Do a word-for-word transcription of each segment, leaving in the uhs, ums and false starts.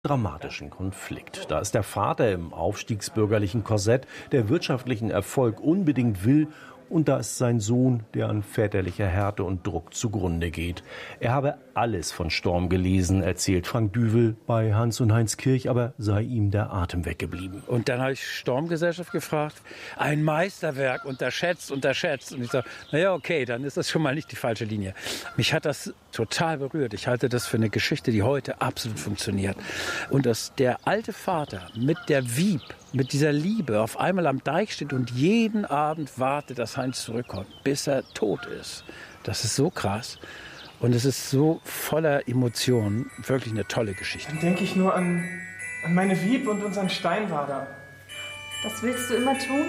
dramatischen Konflikt. Da ist der Vater im aufstiegsbürgerlichen Korsett, der wirtschaftlichen Erfolg unbedingt will, und da ist sein Sohn, der an väterlicher Härte und Druck zugrunde geht. Er habe alles von Storm gelesen, erzählt Frank Düvel bei Hans und Heinz Kirch, aber sei ihm der Atem weggeblieben. Und dann habe ich Storm-Gesellschaft gefragt, ein Meisterwerk, unterschätzt, unterschätzt. Und ich sage, naja, okay, dann ist das schon mal nicht die falsche Linie. Mich hat das total berührt. Ich halte das für eine Geschichte, die heute absolut funktioniert. Und dass der alte Vater mit der Wieb, mit dieser Liebe auf einmal am Deich steht und jeden Abend wartet, dass Heinz zurückkommt, bis er tot ist. Das ist so krass. Und es ist so voller Emotionen. Wirklich eine tolle Geschichte. Dann denke ich nur an, an meine Wieb und unseren Steinwader. Das willst du immer tun?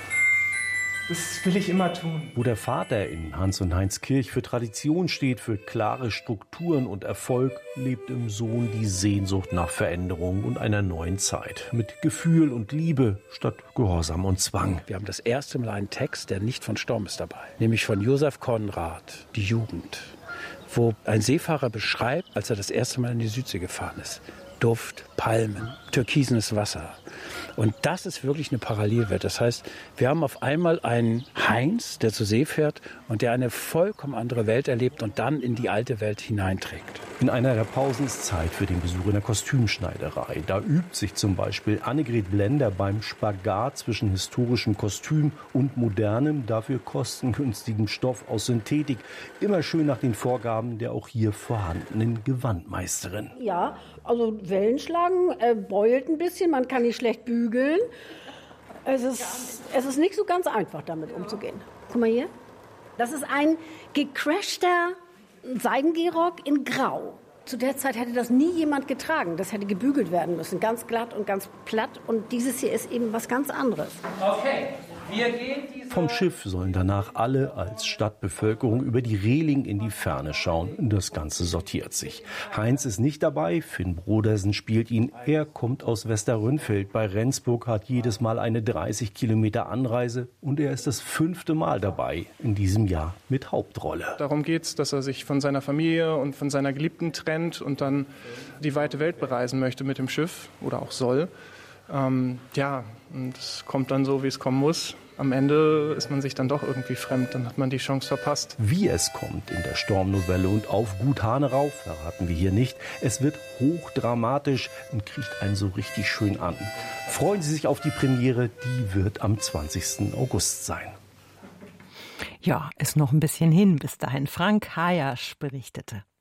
Das will ich immer tun. Wo der Vater in Hans und Heinz Kirch für Tradition steht, für klare Strukturen und Erfolg, lebt im Sohn die Sehnsucht nach Veränderung und einer neuen Zeit. Mit Gefühl und Liebe statt Gehorsam und Zwang. Wir haben das erste Mal einen Text, der nicht von Storm ist dabei. Nämlich von Josef Konrad, Die Jugend. Wo ein Seefahrer beschreibt, als er das erste Mal in die Südsee gefahren ist. Duft, Palmen, türkisenes Wasser. Und das ist wirklich eine Parallelwelt. Das heißt, wir haben auf einmal einen Heinz, der zur See fährt und der eine vollkommen andere Welt erlebt und dann in die alte Welt hineinträgt. In einer der Pausen ist Zeit für den Besuch in der Kostümschneiderei. Da übt sich zum Beispiel Annegret Blender beim Spagat zwischen historischem Kostüm und modernem, dafür kostengünstigem Stoff aus Synthetik. Immer schön nach den Vorgaben der auch hier vorhandenen Gewandmeisterin. Ja, also Wellen schlagen, äh, beult ein bisschen, man kann nicht schlecht bügeln. Es ist, es ist nicht so ganz einfach, damit umzugehen. Guck mal hier. Das ist ein gecrashter Seidengehrock in Grau. Zu der Zeit hätte das nie jemand getragen. Das hätte gebügelt werden müssen. Ganz glatt und ganz platt. Und dieses hier ist eben was ganz anderes. Okay, wir gehen diese... Vom Schiff sollen danach alle als Stadtbevölkerung über die Reling in die Ferne schauen. Das Ganze sortiert sich. Heinz ist nicht dabei, Finn Brodersen spielt ihn. Er kommt aus Westerrönfeld bei Rendsburg, hat jedes Mal eine dreißig Kilometer Anreise. Und er ist das fünfte Mal dabei in diesem Jahr mit Hauptrolle. Darum geht es, dass er sich von seiner Familie und von seiner Geliebten trennt und dann die weite Welt bereisen möchte mit dem Schiff oder auch soll. Ähm, ja, und es kommt dann so, wie es kommen muss. Am Ende ist man sich dann doch irgendwie fremd, dann hat man die Chance verpasst. Wie es kommt in der Storm-Novelle und auf Gut Hahnerauf, verraten wir hier nicht. Es wird hochdramatisch und kriegt einen so richtig schön an. Freuen Sie sich auf die Premiere, die wird am zwanzigsten August sein. Ja, ist noch ein bisschen hin bis dahin. Frank Hayasch berichtete.